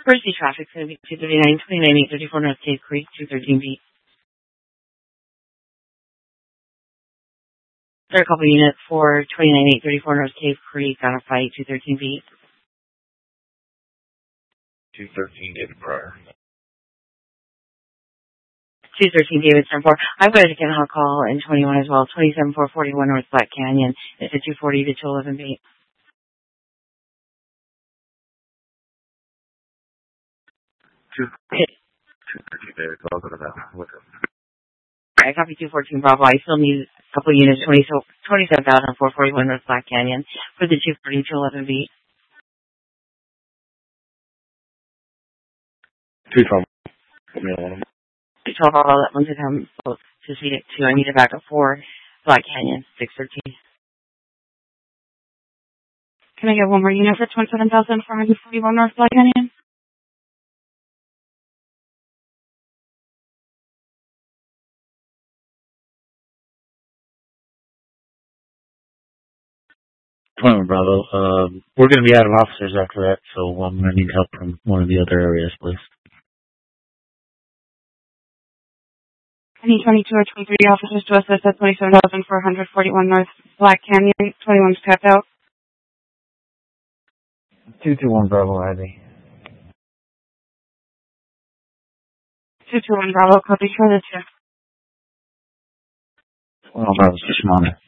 First day traffic's going to be 239, 29, 834 North Cave Creek, 213B. There are a couple units for 29, 834 North Cave Creek on a fight, 213B. 213 David Pryor. 213 David 74. I've got a Kennel call in 21 as well, 27441 North Black Canyon. It's a 240 to 211B. 213 David, I'll go to that one with him. I copy 214 Bravo. I still need a couple units, 27,441 North Black Canyon for the 240 to 11B. 212. 212 Bravo, that one's at home, both to see it too. I need a backup for Black Canyon, 613. Can I get one more unit for 27,441 North Black Canyon? Bravo. We're going to be out of officers after that, so I'm going to need help from one of the other areas, please. I need 22 or 23 officers to assist at 27,441 North Black Canyon. 21's tapped out. 221 Bravo, Ivy. 221 Bravo, copy for the 2. Well, Bravo's Kishmana.